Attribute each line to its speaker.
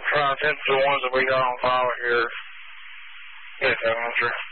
Speaker 1: Try to the ones that we got on file here. Yes, I'm sure.